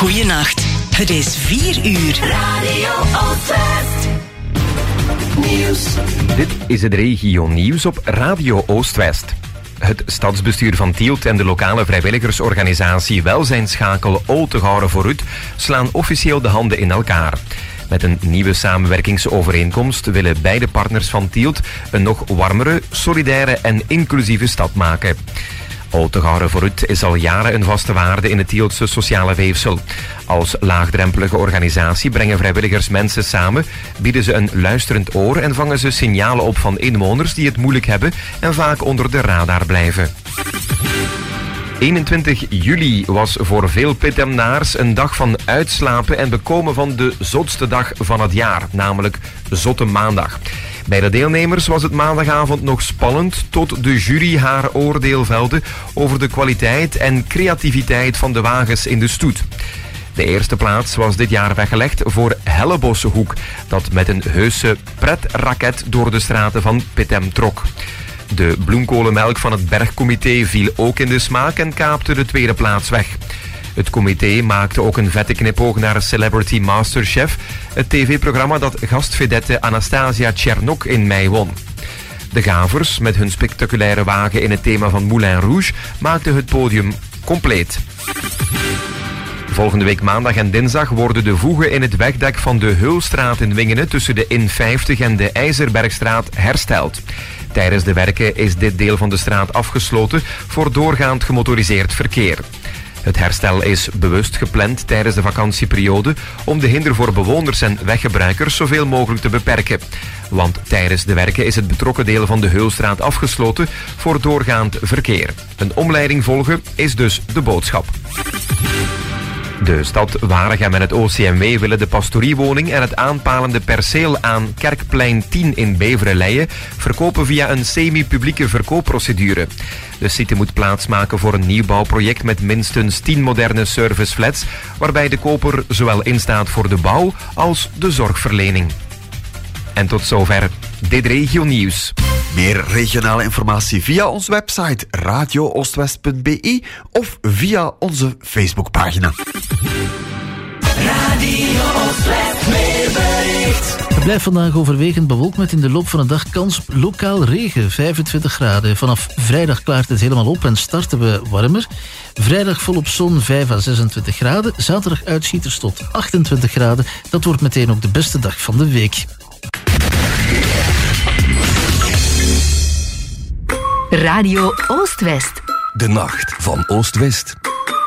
Goeienacht. Het is 4 uur. Radio Oostwest. Nieuws. Dit is het regio nieuws op Radio Oostwest. Het stadsbestuur van Tielt en de lokale vrijwilligersorganisatie Welzijnsschakel Oltegouwen vooruit slaan officieel de handen in elkaar. Met een nieuwe samenwerkingsovereenkomst willen beide partners van Tielt een nog warmere, solidaire en inclusieve stad maken. Oltegouwen vooruit is al jaren een vaste waarde in het Tieltse sociale weefsel. Als laagdrempelige organisatie brengen vrijwilligers mensen samen, bieden ze een luisterend oor en vangen ze signalen op van inwoners die het moeilijk hebben en vaak onder de radar blijven. 21 juli was voor veel Pitemnaars een dag van uitslapen en bekomen van de zotste dag van het jaar, namelijk Zotte Maandag. Bij de deelnemers was het maandagavond nog spannend tot de jury haar oordeel velde over de kwaliteit en creativiteit van de wagens in de stoet. De eerste plaats was dit jaar weggelegd voor Helleboshoek, dat met een heuse pretraket door de straten van Pittem trok. De bloemkolenmelk van het bergcomité viel ook in de smaak en kaapte de tweede plaats weg. Het comité maakte ook een vette knipoog naar Celebrity Masterchef, het tv-programma dat gastvedette Anastasia Tchernok in mei won. De gavers, met hun spectaculaire wagen in het thema van Moulin Rouge, maakten het podium compleet. Volgende week maandag en dinsdag worden de voegen in het wegdek van de Heulstraat in Wingene tussen de In50 en de IJzerbergstraat hersteld. Tijdens de werken is dit deel van de straat afgesloten voor doorgaand gemotoriseerd verkeer. Het herstel is bewust gepland tijdens de vakantieperiode om de hinder voor bewoners en weggebruikers zoveel mogelijk te beperken. Want tijdens de werken is het betrokken deel van de Heulstraat afgesloten voor doorgaand verkeer. Een omleiding volgen is dus de boodschap. De stad Waregem en het OCMW willen de pastoriewoning en het aanpalende perceel aan Kerkplein 10 in Beveren-Leie verkopen via een semi-publieke verkoopprocedure. De site moet plaatsmaken voor een nieuwbouwproject met minstens 10 moderne serviceflats, waarbij de koper zowel instaat voor de bouw als de zorgverlening. En tot zover dit regio nieuws. Meer regionale informatie via onze website radiooostwest.be of via onze Facebookpagina. Radio Oostwest weerbericht. Het blijft vandaag overwegend bewolkt met in de loop van de dag kans op lokaal regen, 25 graden. Vanaf vrijdag klaart het helemaal op en starten we warmer. Vrijdag volop zon, 5 à 26 graden. Zaterdag uitschieters tot 28 graden. Dat wordt meteen ook de beste dag van de week. Radio Oostwest. De nacht van Oost-West.